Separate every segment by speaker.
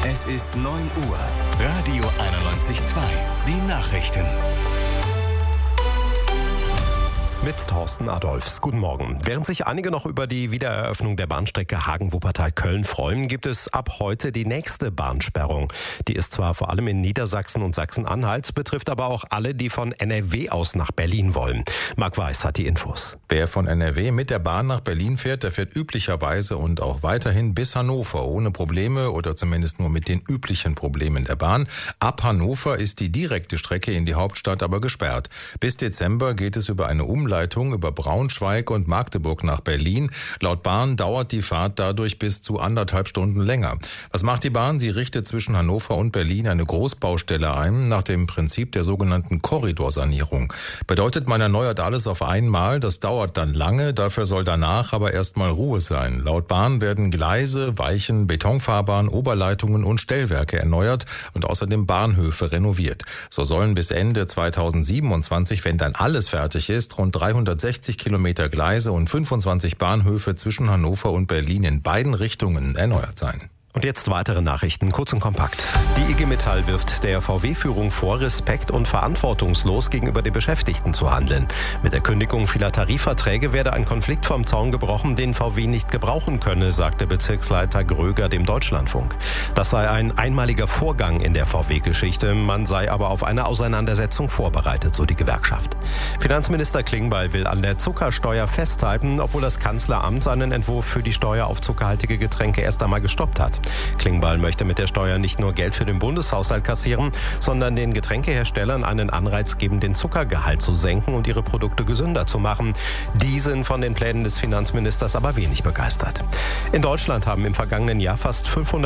Speaker 1: Es ist 9 Uhr. Radio 91.2. Die Nachrichten.
Speaker 2: Mit Thorsten Adolphs. Guten Morgen. Während sich einige noch über die Wiedereröffnung der Bahnstrecke Hagen-Wuppertal-Köln freuen, gibt es ab heute die nächste Bahnsperrung. Die ist zwar vor allem in Niedersachsen und Sachsen-Anhalt, betrifft aber auch alle, die von NRW aus nach Berlin wollen. Marc Weiß hat die Infos.
Speaker 3: Wer von NRW mit der Bahn nach Berlin fährt, der fährt üblicherweise und auch weiterhin bis Hannover ohne Probleme oder zumindest nur mit den üblichen Problemen der Bahn. Ab Hannover ist die direkte Strecke in die Hauptstadt aber gesperrt. Bis Dezember geht es über eine Umleitung über Braunschweig und Magdeburg nach Berlin. Laut Bahn dauert die Fahrt dadurch bis zu 1,5 Stunden länger. Was macht die Bahn? Sie richtet zwischen Hannover und Berlin eine Großbaustelle ein, nach dem Prinzip der sogenannten Korridorsanierung. Bedeutet, man erneuert alles auf einmal, das dauert dann lange, dafür soll danach aber erstmal Ruhe sein. Laut Bahn werden Gleise, Weichen, Betonfahrbahn, Oberleitungen und Stellwerke erneuert und außerdem Bahnhöfe renoviert. So sollen bis Ende 2027, wenn dann alles fertig ist, rund 360 Kilometer Gleise und 25 Bahnhöfe zwischen Hannover und Berlin in beiden Richtungen erneuert sein.
Speaker 2: Und jetzt weitere Nachrichten, kurz und kompakt. Die IG Metall wirft der VW-Führung vor, respekt- und verantwortungslos gegenüber den Beschäftigten zu handeln. Mit der Kündigung vieler Tarifverträge werde ein Konflikt vom Zaun gebrochen, den VW nicht gebrauchen könne, sagte Bezirksleiter Gröger dem Deutschlandfunk. Das sei ein einmaliger Vorgang in der VW-Geschichte, man sei aber auf eine Auseinandersetzung vorbereitet, so die Gewerkschaft. Finanzminister Klingbeil will an der Zuckersteuer festhalten, obwohl das Kanzleramt seinen Entwurf für die Steuer auf zuckerhaltige Getränke erst einmal gestoppt hat. Klingbeil möchte mit der Steuer nicht nur Geld für den Bundeshaushalt kassieren, sondern den Getränkeherstellern einen Anreiz geben, den Zuckergehalt zu senken und ihre Produkte gesünder zu machen. Die sind von den Plänen des Finanzministers aber wenig begeistert. In Deutschland haben im vergangenen Jahr fast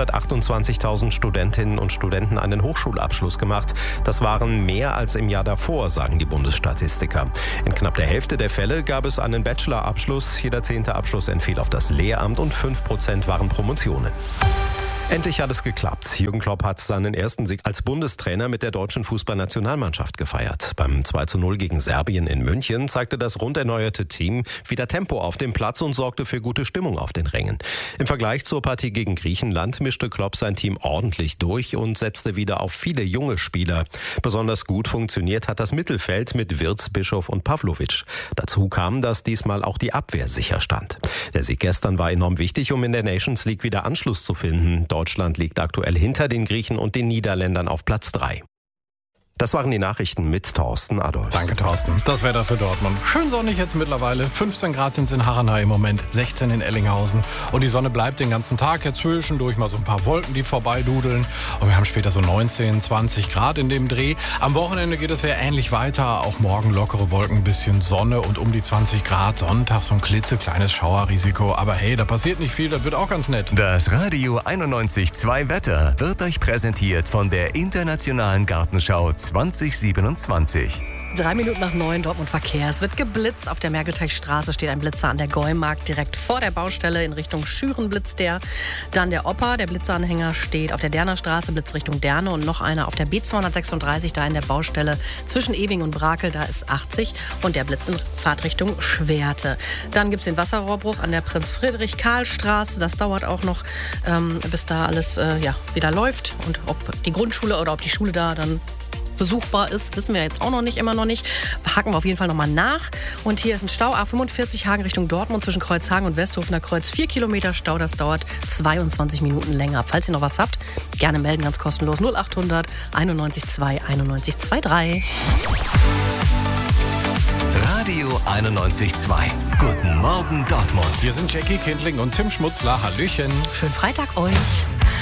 Speaker 2: 528.000 Studentinnen und Studenten einen Hochschulabschluss gemacht. Das waren mehr als im Jahr davor, sagen die Bundesstatistiker. In knapp der Hälfte der Fälle gab es einen Bachelorabschluss. Jeder 10. Abschluss entfiel auf das Lehramt und 5% waren Promotionen. Endlich hat es geklappt. Jürgen Klopp hat seinen ersten Sieg als Bundestrainer mit der deutschen Fußballnationalmannschaft gefeiert. Beim 2:0 gegen Serbien in München zeigte das rund erneuerte Team wieder Tempo auf dem Platz und sorgte für gute Stimmung auf den Rängen. Im Vergleich zur Partie gegen Griechenland mischte Klopp sein Team ordentlich durch und setzte wieder auf viele junge Spieler. Besonders gut funktioniert hat das Mittelfeld mit Wirtz, Bischof und Pavlovic. Dazu kam, dass diesmal auch die Abwehr sicher stand. Der Sieg gestern war enorm wichtig, um in der Nations League wieder Anschluss zu finden. Deutschland liegt aktuell hinter den Griechen und den Niederländern auf Platz 3. Das waren die Nachrichten mit Thorsten Adolphs.
Speaker 4: Danke, Thorsten. Das Wetter für Dortmund. Schön sonnig jetzt mittlerweile. 15 Grad sind es in Harrenhai im Moment, 16 in Ellinghausen. Und die Sonne bleibt den ganzen Tag. Jetzt zwischendurch mal so ein paar Wolken, die vorbeidudeln. Und wir haben später so 19, 20 Grad in dem Dreh. Am Wochenende geht es ja ähnlich weiter. Auch morgen lockere Wolken, ein bisschen Sonne und um die 20 Grad. Sonntag so ein klitzekleines Schauerrisiko. Aber hey, da passiert nicht viel. Das wird auch ganz nett.
Speaker 1: Das Radio 91.2 Wetter wird euch präsentiert von der Internationalen Gartenschau 2027.
Speaker 5: 3 Minuten nach 9, Dortmund Verkehr. Es wird geblitzt. Auf der Mergelteichstraße steht ein Blitzer an der Gäumarkt direkt vor der Baustelle. In Richtung Schüren blitzt der. Dann der Opa, der Blitzeranhänger, steht auf der Derner Straße, Blitz Richtung Derne. Und noch einer auf der B236, da in der Baustelle zwischen Ewing und Brakel, da ist 80. Und der Blitz in Fahrtrichtung Schwerte. Dann gibt es den Wasserrohrbruch an der Prinz-Friedrich-Karl-Straße. Das dauert auch noch, bis da alles wieder läuft. Und ob die Grundschule oder ob die Schule da dann besuchbar ist, wissen wir jetzt auch immer noch nicht. Haken wir auf jeden Fall nochmal nach. Und hier ist ein Stau, A45 Hagen Richtung Dortmund zwischen Kreuzhagen und Westhofener Kreuz. 4 Kilometer Stau, das dauert 22 Minuten länger. Falls ihr noch was habt, gerne melden, ganz kostenlos. 0800 91 2 91 23.
Speaker 1: Radio 91.2. Guten Morgen Dortmund.
Speaker 4: Hier sind Jackie Kindling und Tim Schmutzler. Hallöchen.
Speaker 5: Schönen Freitag euch.